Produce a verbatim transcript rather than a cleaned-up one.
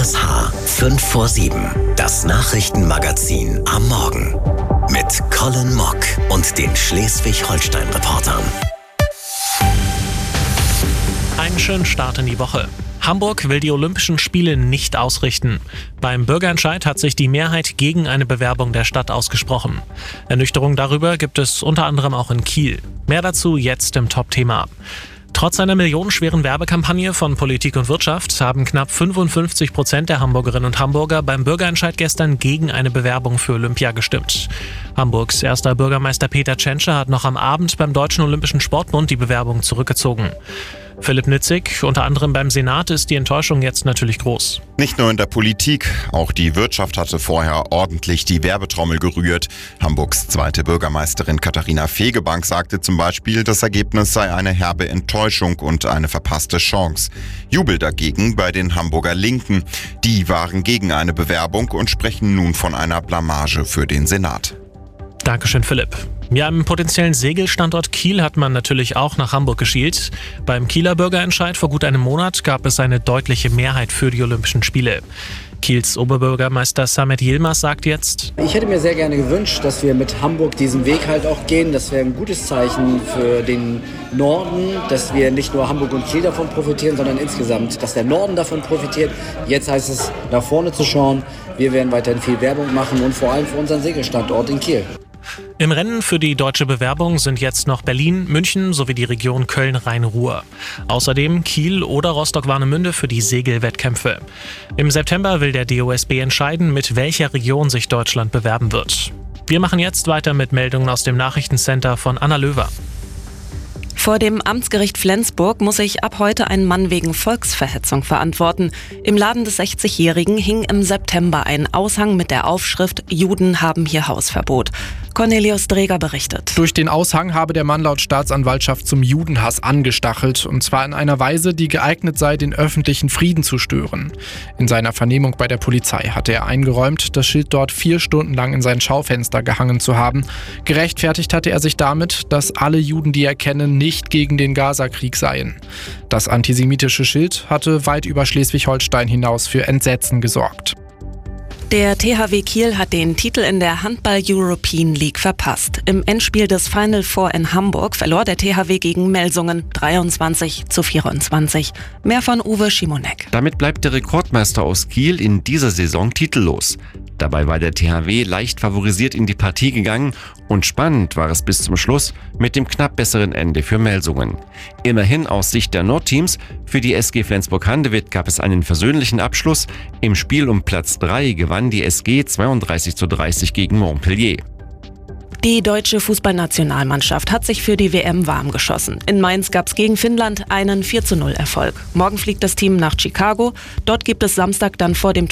Das Haar, fünf vor sieben. Das Nachrichtenmagazin am Morgen. Mit Colin Mock und den Schleswig-Holstein-Reportern. Einen schönen Start in die Woche. Hamburg will die Olympischen Spiele nicht ausrichten. Beim Bürgerentscheid hat sich die Mehrheit gegen eine Bewerbung der Stadt ausgesprochen. Ernüchterung darüber gibt es unter anderem auch in Kiel. Mehr dazu jetzt im Top-Thema. Trotz einer millionenschweren Werbekampagne von Politik und Wirtschaft haben knapp fünfundfünfzig Prozent der Hamburgerinnen und Hamburger beim Bürgerentscheid gestern gegen eine Bewerbung für Olympia gestimmt. Hamburgs erster Bürgermeister Peter Tschentscher hat noch am Abend beim Deutschen Olympischen Sportbund die Bewerbung zurückgezogen. Philipp Nitzig, unter anderem beim Senat, ist die Enttäuschung jetzt natürlich groß. Nicht nur in der Politik, auch die Wirtschaft hatte vorher ordentlich die Werbetrommel gerührt. Hamburgs zweite Bürgermeisterin Katharina Fegebank sagte zum Beispiel, das Ergebnis sei eine herbe Enttäuschung und eine verpasste Chance. Jubel dagegen bei den Hamburger Linken. Die waren gegen eine Bewerbung und sprechen nun von einer Blamage für den Senat. Dankeschön, Philipp. Ja, im potenziellen Segelstandort Kiel hat man natürlich auch nach Hamburg geschielt. Beim Kieler Bürgerentscheid vor gut einem Monat gab es eine deutliche Mehrheit für die Olympischen Spiele. Kiels Oberbürgermeister Samet Yilmaz sagt jetzt: Ich hätte mir sehr gerne gewünscht, dass wir mit Hamburg diesen Weg halt auch gehen. Das wäre ein gutes Zeichen für den Norden, dass wir nicht nur Hamburg und Kiel davon profitieren, sondern insgesamt, dass der Norden davon profitiert. Jetzt heißt es, nach vorne zu schauen. Wir werden weiterhin viel Werbung machen und vor allem für unseren Segelstandort in Kiel. Im Rennen für die deutsche Bewerbung sind jetzt noch Berlin, München sowie die Region Köln-Rhein-Ruhr. Außerdem Kiel oder Rostock-Warnemünde für die Segelwettkämpfe. Im September will der D O S B entscheiden, mit welcher Region sich Deutschland bewerben wird. Wir machen jetzt weiter mit Meldungen aus dem Nachrichtencenter von Anna Löwer. Vor dem Amtsgericht Flensburg muss sich ab heute ein Mann wegen Volksverhetzung verantworten. Im Laden des sechzigjährigen hing im September ein Aushang mit der Aufschrift „Juden haben hier Hausverbot". Cornelius Dreger berichtet. Durch den Aushang habe der Mann laut Staatsanwaltschaft zum Judenhass angestachelt, und zwar in einer Weise, die geeignet sei, den öffentlichen Frieden zu stören. In seiner Vernehmung bei der Polizei hatte er eingeräumt, das Schild dort vier Stunden lang in sein Schaufenster gehangen zu haben. Gerechtfertigt hatte er sich damit, dass alle Juden, die er kenne, nicht gegen den Gaza-Krieg seien. Das antisemitische Schild hatte weit über Schleswig-Holstein hinaus für Entsetzen gesorgt. Der T H W Kiel hat den Titel in der Handball-European League verpasst. Im Endspiel des Final Four in Hamburg verlor der T H W gegen Melsungen dreiundzwanzig zu vierundzwanzig. Mehr von Uwe Schimonek. Damit bleibt der Rekordmeister aus Kiel in dieser Saison titellos. Dabei war der T H W leicht favorisiert in die Partie gegangen und spannend war es bis zum Schluss mit dem knapp besseren Ende für Melsungen. Immerhin aus Sicht der Nordteams, für die S G Flensburg-Handewitt gab es einen versöhnlichen Abschluss. Im Spiel um Platz drei gewann die S G zweiunddreißig zu dreißig gegen Montpellier. Die deutsche Fußballnationalmannschaft hat sich für die W M warm geschossen. In Mainz gab es gegen Finnland einen vier zu null Erfolg. Morgen fliegt das Team nach Chicago. Dort gibt es Samstag dann vor dem